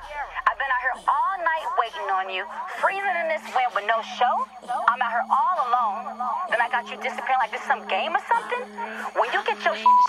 I've been out here all night waiting on you, freezing in this wind with no show. I'm out here all alone. Then I got you disappearing like this some game or something. When you get your